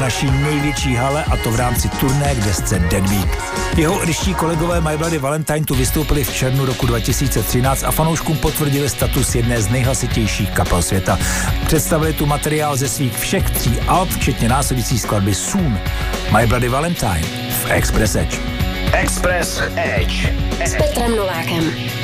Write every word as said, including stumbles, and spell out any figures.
naší největší hale, a to v rámci turné k desce Dead Beat. Jeho irští kolegové My Bloody Valentine tu vystoupili v červnu roku dva tisíce třináct a fanouškům potvrdili status jedné z nejhlasitějších kapel světa. Představili tu materiál ze svých všech tří alb, včetně následující skladby Soon. My Bloody Valentine v Express Edge. Express Edge. S Petrem Novákem.